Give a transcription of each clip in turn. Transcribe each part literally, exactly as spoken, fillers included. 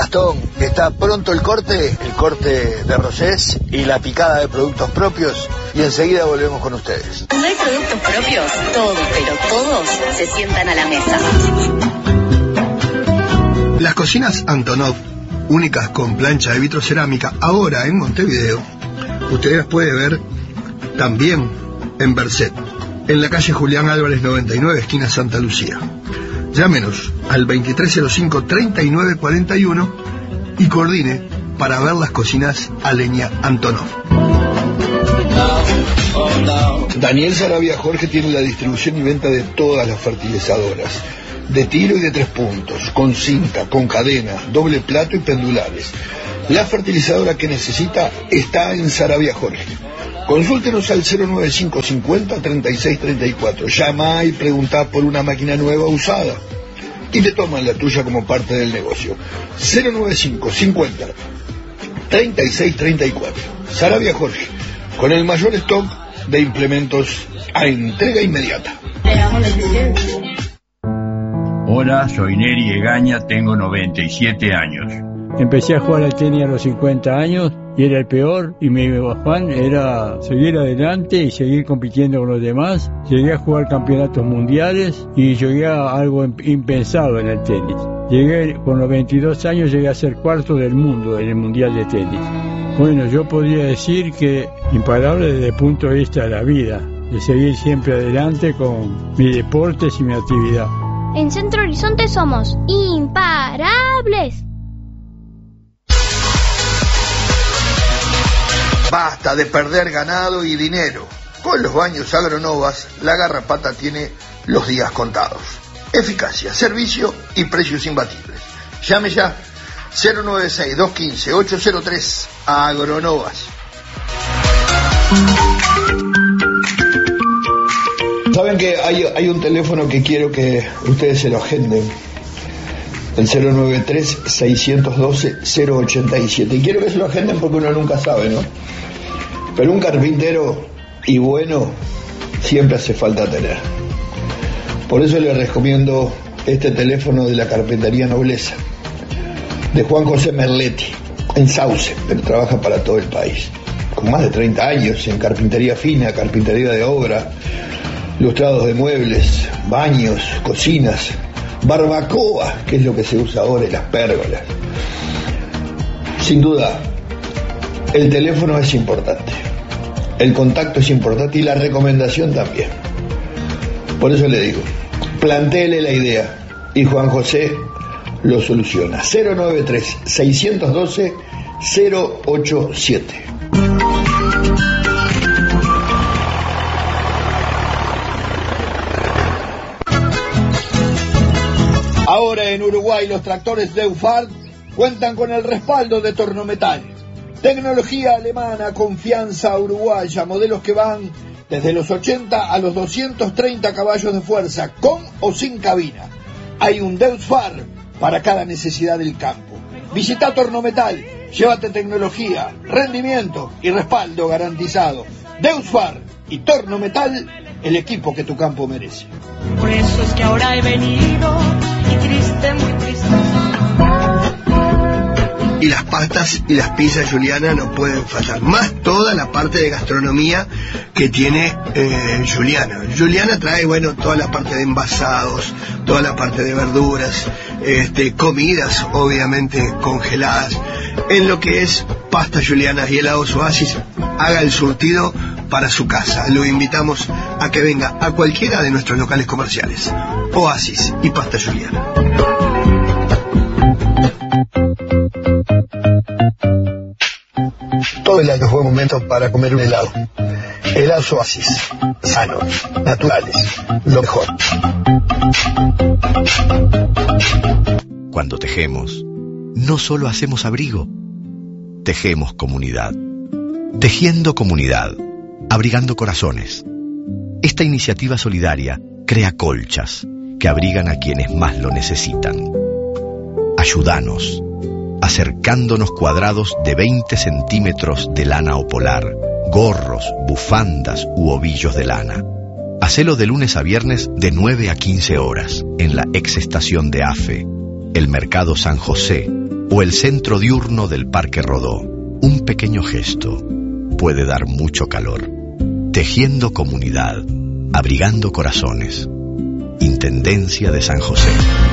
Gastón, está pronto el corte, el corte de Rosés y la picada de productos propios, y enseguida volvemos con ustedes. Cuando hay productos propios, todos, pero todos se sientan a la mesa. Las cocinas Antonov, únicas con plancha de vitrocerámica, ahora en Montevideo, ustedes las pueden ver también en Berset, en la calle Julián Álvarez noventa y nueve, esquina Santa Lucía. Llámenos al veintitrés cero cinco, treinta y nueve cuarenta y uno y coordine para ver las cocinas a leña Antonov. Daniel Sarabia Jorge tiene la distribución y venta de todas las fertilizadoras, de tiro y de tres puntos, con cinta, con cadena, doble plato y pendulares. La fertilizadora que necesita está en Sarabia Jorge. Consúltenos al cero noventa y cinco cincuenta, treinta y seis treinta y cuatro. Llama y pregunta por una máquina nueva usada y te toman la tuya como parte del negocio. cero noventa y cinco cincuenta, treinta y seis treinta y cuatro. Sarabia Jorge, con el mayor stock de implementos a entrega inmediata. Hola, soy Neri Egaña, tengo noventa y siete años. Empecé a jugar al tenis a los cincuenta años y era el peor, y mi afán era seguir adelante y seguir compitiendo con los demás. Llegué a jugar campeonatos mundiales y llegué a algo impensado en el tenis. Llegué con los veintidós años, llegué a ser cuarto del mundo en el mundial de tenis. Bueno, yo podría decir que imparable desde el punto de vista de la vida, de seguir siempre adelante con mis deportes y mi actividad. En Centro Horizonte somos imparables. Basta de perder ganado y dinero. Con los baños Agronovas, la garrapata tiene los días contados. Eficacia, servicio y precios imbatibles. Llame ya cero noventa y seis, doscientos quince, ochocientos tres a Agronovas. Saben que hay, hay un teléfono que quiero que ustedes se lo agenden. El cero noventa y tres, seiscientos doce, cero ochenta y siete. Y quiero que se lo agenden porque uno nunca sabe, ¿no? Pero un carpintero y bueno siempre hace falta tener. Por eso les recomiendo este teléfono de la Carpintería Nobleza, de Juan José Merletti, en Sauce, pero trabaja para todo el país. Con más de treinta años en carpintería fina, carpintería de obra, lustrados de muebles, baños, cocinas, barbacoa, que es lo que se usa ahora, y las pérgolas. Sin duda, el teléfono es importante, el contacto es importante y la recomendación también. Por eso le digo, plantéele la idea y Juan José lo soluciona. cero noventa y tres, seiscientos doce, cero ochenta y siete. Ahora en Uruguay los tractores Deufart cuentan con el respaldo de Tornometal. Tecnología alemana, confianza uruguaya, modelos que van desde los ochenta a los doscientos treinta caballos de fuerza, con o sin cabina. Hay un Deufart para cada necesidad del campo. Visita Tornometal, llévate tecnología, rendimiento y respaldo garantizado. Deufart y Tornometal, el equipo que tu campo merece. Por eso es que ahora he venido y triste, muy triste. Y las pastas y las pizzas Juliana no pueden faltar. Más toda la parte de gastronomía que tiene eh, Juliana. Juliana trae, bueno, toda la parte de envasados, toda la parte de verduras, este, comidas, obviamente, congeladas. En lo que es pasta Juliana y helados Oasis, haga el surtido para su casa. Lo invitamos a que venga a cualquiera de nuestros locales comerciales. Oasis y pasta Juliana. Todo el año fue momento para comer un helado. Helados Oasis, sanos, naturales, lo mejor. Cuando tejemos, no solo hacemos abrigo, tejemos comunidad. Tejiendo comunidad, abrigando corazones. Esta iniciativa solidaria crea colchas que abrigan a quienes más lo necesitan. Ayúdanos, acercándonos cuadrados de veinte centímetros de lana o polar, gorros, bufandas u ovillos de lana. Hacelo de lunes a viernes de nueve a quince horas en la ex estación de AFE, el Mercado San José, o el centro diurno del Parque Rodó. Un pequeño gesto puede dar mucho calor. Tejiendo comunidad, abrigando corazones. Intendencia de San José.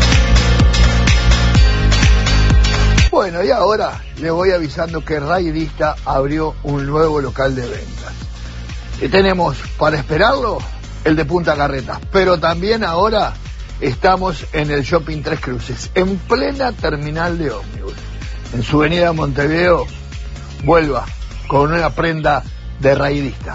Bueno, y ahora le voy avisando que Raidista abrió un nuevo local de ventas. Y tenemos para esperarlo el de Punta Carretas, pero también ahora estamos en el Shopping Tres Cruces, en plena terminal de ómnibus. En su avenida Montevideo, vuelva con una prenda de Raidista.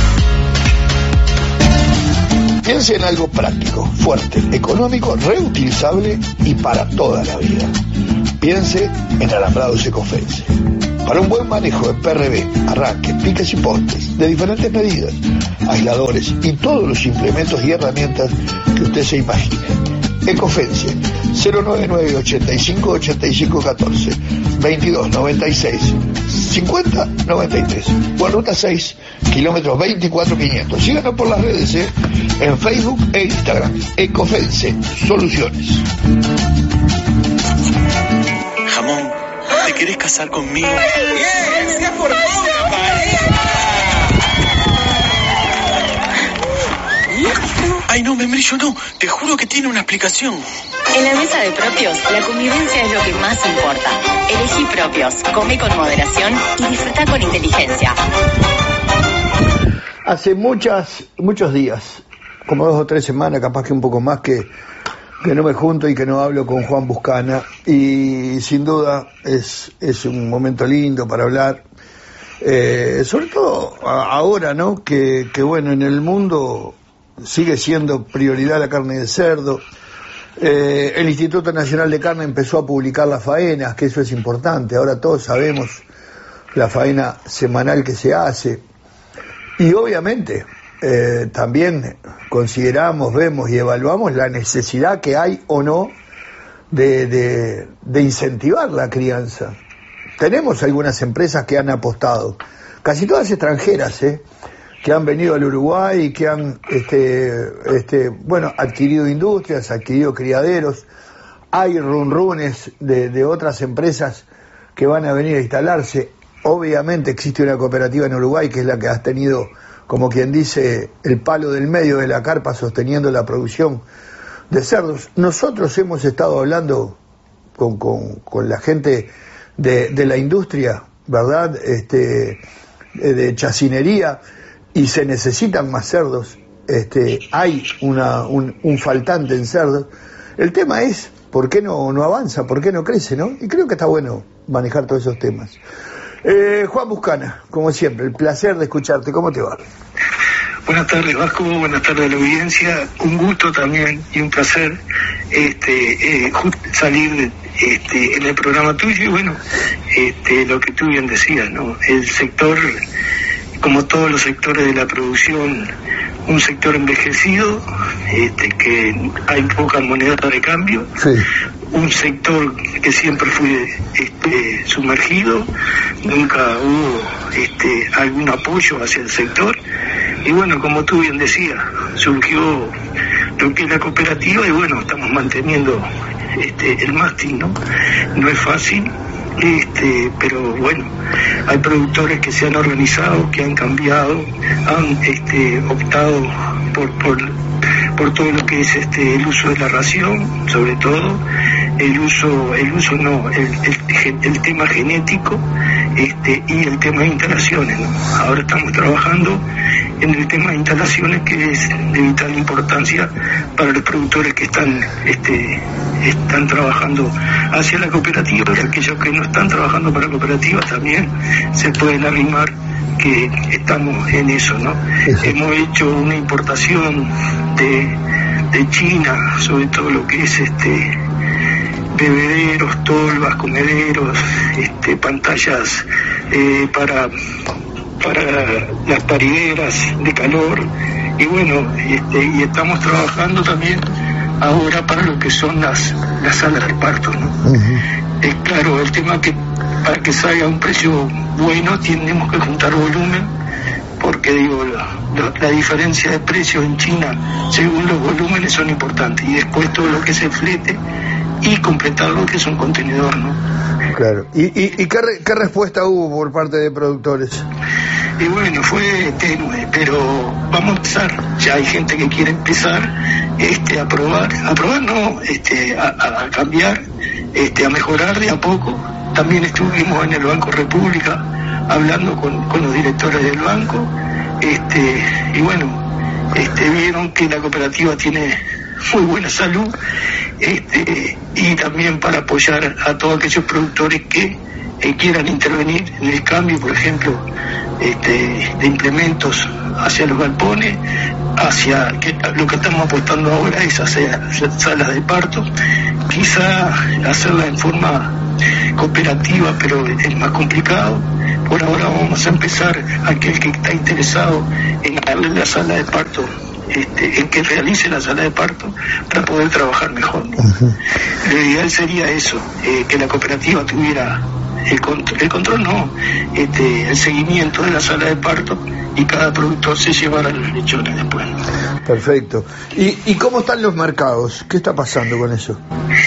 Piense en algo práctico, fuerte, económico, reutilizable y para toda la vida. Piense en alambrados Ecofence. Para un buen manejo de P R B, arranques, piques y postes, de diferentes medidas, aisladores y todos los implementos y herramientas que usted se imagine. Ecofence, cero nueve nueve, ochenta y cinco, ochenta y cinco, catorce, veintidós, noventa y seis, cincuenta, noventa y tres. O en ruta seis, kilómetros veinticuatro, quinientos. Síganos por las redes, ¿eh? En Facebook e Instagram. Ecofence Soluciones. Jamón, ¿te querés casar conmigo? ¡Bien! ¡Se ha formado una pareja! Ay, no, membrillo, no. Te juro que tiene una explicación. En la mesa de Propios, la convivencia es lo que más importa. Elegí Propios, come con moderación y disfruta con inteligencia. Hace muchas, muchos días, como dos o tres semanas, capaz que un poco más, que, que no me junto y que no hablo con Juan Buscana. Y sin duda es, es un momento lindo para hablar. Eh, sobre todo a, ahora, ¿no? Que, que bueno, en el mundo sigue siendo prioridad la carne de cerdo. Eh, el Instituto Nacional de Carne empezó a publicar las faenas, que eso es importante. Ahora todos sabemos la faena semanal que se hace. Y obviamente eh, también consideramos, vemos y evaluamos la necesidad que hay o no de, de, de incentivar la crianza. Tenemos algunas empresas que han apostado, casi todas extranjeras, ¿eh? que han venido al Uruguay y que han este, este, bueno, adquirido industrias, adquirido criaderos. Hay runrunes de, de otras empresas que van a venir a instalarse. Obviamente existe una cooperativa en Uruguay que es la que ha tenido, como quien dice, el palo del medio de la carpa sosteniendo la producción de cerdos. Nosotros hemos estado hablando con, con, con la gente de, de la industria, ¿verdad? Este, de chacinería, y se necesitan más cerdos. Este, hay una, un, un faltante en cerdos. El tema es, ¿por qué no, no avanza? ¿Por qué no crece? ¿No? Y creo que está bueno manejar todos esos temas. Eh, Juan Buscana, como siempre, el placer de escucharte. ¿Cómo te va? Buenas tardes, Vasco. Buenas tardes a la audiencia. Un gusto también y un placer este, eh, salir este, en el programa tuyo. Y bueno, este, lo que tú bien decías, ¿no? El sector, como todos los sectores de la producción, un sector envejecido, este, que hay poca moneda de cambio, sí. Un sector que siempre fue este, sumergido, nunca hubo este, algún apoyo hacia el sector, y bueno, como tú bien decías, surgió lo que es la cooperativa, y bueno, estamos manteniendo este, el mástil, ¿no? No es fácil. Este, pero bueno, hay productores que se han organizado, que han cambiado, han este, optado por, por, por todo lo que es este, el uso de la ración, sobre todo, el uso, el uso no, el, el, el tema genético este, y el tema de instalaciones, ¿no? Ahora estamos trabajando en el tema de instalaciones, que es de vital importancia para los productores que están este, están trabajando hacia la cooperativa, y aquellos que no están trabajando para la cooperativa también se pueden arrimar, que estamos en eso, ¿no? Eso. Hemos hecho una importación de, de China, sobre todo lo que es este bebederos, tolvas, comederos, este, pantallas eh, para para las parideras de calor, y bueno, este, y estamos trabajando también ahora para lo que son las, las salas de parto, ¿no? Uh-huh. Es claro, el tema que para que salga un precio bueno tenemos que juntar volumen, porque digo, la, la, la diferencia de precio en China según los volúmenes son importantes, y después todo lo que es el flete y completarlo, que es un contenedor, ¿no? Claro. ¿Y, y, y qué, re, qué respuesta hubo por parte de productores? Y bueno, fue tenue, pero vamos a empezar. Ya hay gente que quiere empezar este, a probar, a probar no, este, a, a cambiar, este, a mejorar de a poco. También estuvimos en el Banco República hablando con, con los directores del banco, este, y bueno, este, vieron que la cooperativa tiene muy buena salud, este, y también para apoyar a todos aquellos productores que eh, quieran intervenir en el cambio, por ejemplo, este, de implementos hacia los galpones, hacia que lo que estamos apostando ahora es hacer salas de parto, quizá hacerla en forma cooperativa, pero es más complicado. Por ahora vamos a empezar, aquel que está interesado en darle la sala de parto, este, en que realice la sala de parto para poder trabajar mejor, ¿no? Uh-huh. Lo ideal sería eso, eh, que la cooperativa tuviera el control, el control no, este, el seguimiento de la sala de parto, y cada productor se llevara los lechones después. Perfecto. ¿Y, y cómo están los mercados? ¿Qué está pasando con eso?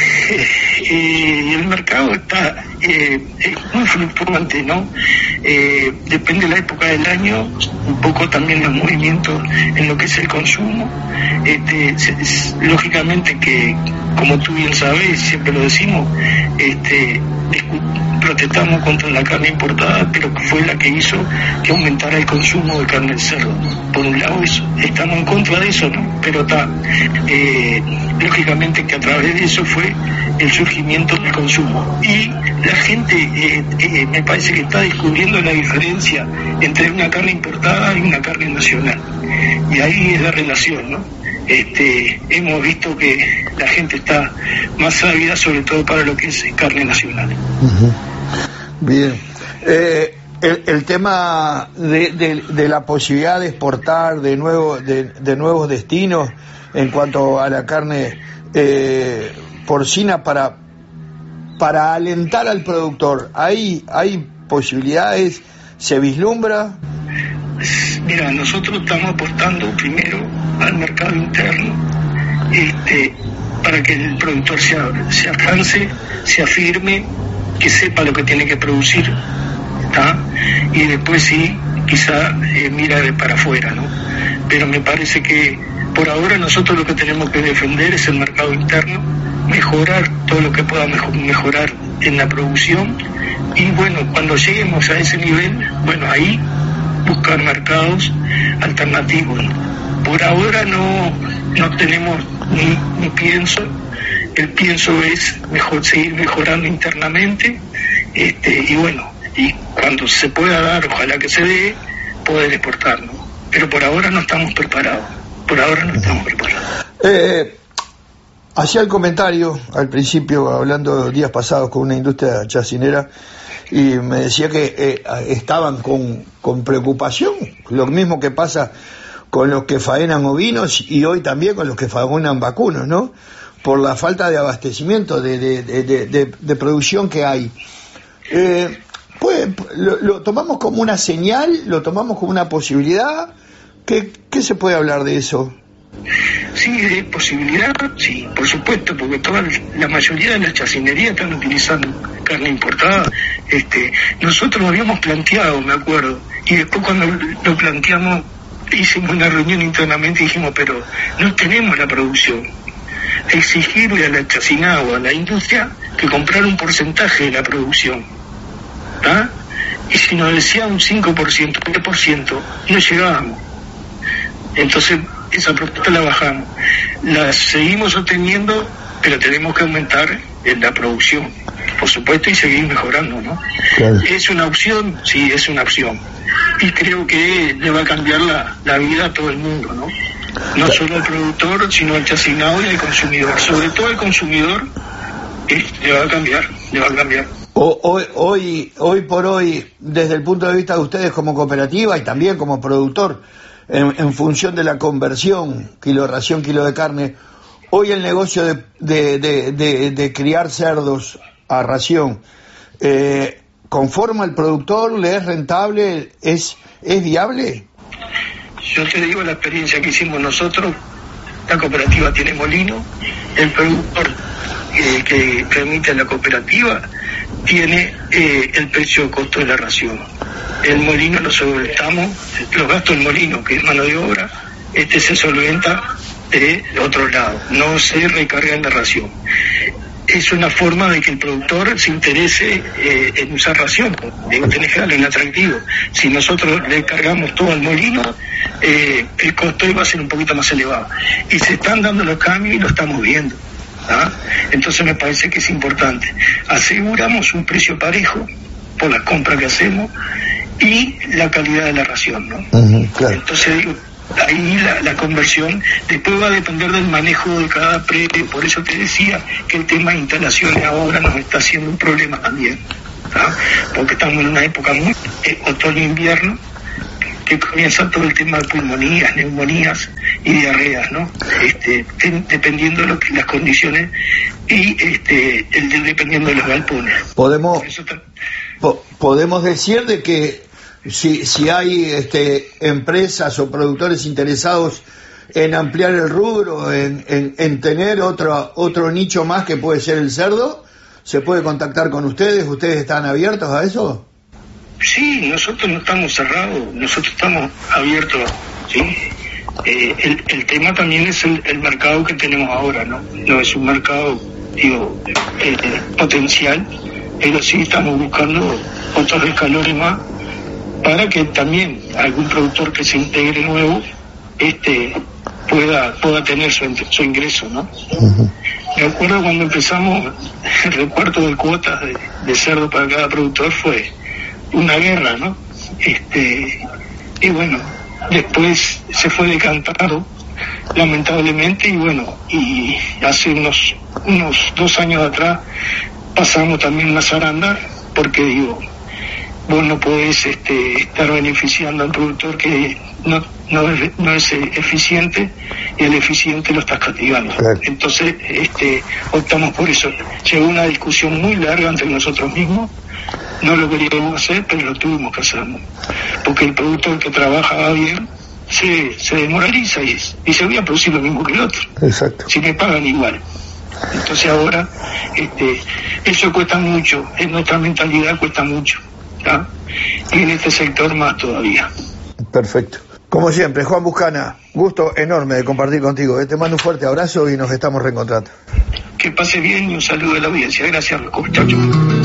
Eh, el mercado está eh, es muy fluctuante, ¿no? Eh, depende de la época del año, un poco también los movimientos en lo que es el consumo. Este, es, lógicamente que, como tú bien sabes, siempre lo decimos, este, protestamos contra la carne importada, pero fue la que hizo que aumentara el consumo de carne de cerdo. Por un lado, eso, estamos en contra de eso, ¿no? Pero está, eh, lógicamente que a través de eso fue el surgimiento del consumo. Y la gente, eh, eh, me parece que está descubriendo la diferencia entre una carne importada y una carne nacional. Y ahí es la relación, ¿no? Este, hemos visto que la gente está más ávida, sobre todo para lo que es carne nacional. Uh-huh. Bien. Eh, el, el tema de, de, de la posibilidad de exportar de nuevo, de, de nuevos destinos en cuanto a la carne eh, porcina para para alentar al productor, ¿hay, hay posibilidades? ¿Se vislumbra? Mira, nosotros estamos apostando primero al mercado interno, este, para que el productor se, se alcance, se afirme, que sepa lo que tiene que producir, ¿tá? Y después sí, quizá eh, mira de para afuera, ¿no? Pero me parece que por ahora nosotros lo que tenemos que defender es el mercado interno, mejorar todo lo que pueda mejor, mejorar en la producción, y bueno, cuando lleguemos a ese nivel, bueno, ahí buscar mercados alternativos. Por ahora no, no tenemos ni, ni pienso, el pienso es mejor seguir mejorando internamente, este, y bueno, y cuando se pueda dar, ojalá que se dé, poder exportar, ¿no? Pero por ahora no estamos preparados, por ahora no estamos preparados. Eh, hacía el comentario al principio, hablando días pasados con una industria chacinera, y me decía que eh, estaban con, con preocupación, lo mismo que pasa con los que faenan ovinos y hoy también con los que faenan vacunos, ¿no? Por la falta de abastecimiento, de, de, de, de, de, de producción que hay. Eh, pues, lo, lo tomamos como una señal, lo tomamos como una posibilidad. ¿Qué, qué se puede hablar de eso? Sí, de posibilidad, sí, por supuesto, porque toda la mayoría de las chacinerías están utilizando carne importada. Este, nosotros lo habíamos planteado, me acuerdo, y después cuando lo planteamos hicimos una reunión internamente y dijimos, pero no tenemos la producción. Exigirle a la chacinado, a la industria, que comprara un porcentaje de la producción, ¿ah? Y si nos decía un cinco por ciento, un diez por ciento, no llegábamos. Entonces esa propuesta la bajamos, la seguimos sosteniendo, pero tenemos que aumentar en la producción, por supuesto, y seguir mejorando, ¿no? Claro. ¿Es una opción? Sí, es una opción, y creo que le va a cambiar la, la vida a todo el mundo, ¿no? No solo al productor, sino al chacinado y al consumidor, sobre todo al consumidor, eh, le va a cambiar, le va a cambiar. Hoy, hoy, hoy por hoy, desde el punto de vista de ustedes como cooperativa y también como productor, En, en función de la conversión, kilo de ración, kilo de carne, hoy el negocio de, de, de, de, de criar cerdos a ración, eh, ¿conforma al productor? ¿Le es rentable? ¿Es, es viable? Yo te digo la experiencia que hicimos nosotros. La cooperativa tiene molino, el productor eh, que, que emite la cooperativa tiene eh, el precio costo de la ración. El molino lo solventamos, los gastos del molino, que es mano de obra, este se solventa de otro lado, no se recarga en la ración. Es una forma de que el productor se interese eh, en usar ración. Digo, tenés que darle un atractivo. Si nosotros le cargamos todo al molino, eh, el costo va a ser un poquito más elevado. Y se están dando los cambios y lo estamos viendo. ¿Ah? Entonces me parece que es importante. Aseguramos un precio parejo por las compras que hacemos y la calidad de la ración, ¿no? Uh-huh, claro. Entonces digo, ahí la, la conversión después va a depender del manejo de cada predio. Por eso te decía que el tema de instalaciones ahora nos está haciendo un problema también, ¿ah? Porque estamos en una época muy eh, otoño-invierno, que comienza todo el tema de pulmonías, neumonías y diarreas, ¿no? Este, ten, dependiendo de lo que, las condiciones y este, el, de, dependiendo de los galpones. Podemos po, podemos decir de que si si hay este, empresas o productores interesados en ampliar el rubro, en, en, en tener otro otro nicho más que puede ser el cerdo, ¿se puede contactar con ustedes? ¿Ustedes están abiertos a eso? Sí, nosotros no estamos cerrados, nosotros estamos abiertos, ¿sí? Eh, el, el tema también es el, el mercado que tenemos ahora, ¿no? No es un mercado, digo, eh, potencial, pero sí estamos buscando otros escalones más para que también algún productor que se integre nuevo este pueda pueda tener su, su ingreso, ¿no? Uh-huh. Me acuerdo cuando empezamos el reparto de cuotas de, de cerdo para cada productor fue una guerra, ¿no? Este, y bueno, después se fue decantando, lamentablemente, y bueno, y hace unos unos dos años atrás pasamos también una zaranda, porque digo, vos no podés este, estar beneficiando al productor que no, no, es, no es eficiente, y el eficiente lo estás castigando. Claro. Entonces este, optamos por eso. Llegó una discusión muy larga entre nosotros mismos. No lo queríamos hacer, pero lo tuvimos que hacer, ¿no? Porque el productor que trabajaba bien se, se demoraliza y, y se voy a producir lo mismo que el otro. Exacto. Si me pagan igual. Entonces ahora este, eso cuesta mucho, en nuestra mentalidad cuesta mucho, ¿tá? Y en este sector más todavía. Perfecto. Como siempre, Juan Buscana, gusto enorme de compartir contigo. Te mando un fuerte abrazo y nos estamos reencontrando. Que pase bien y un saludo a la audiencia. Gracias, muchachos.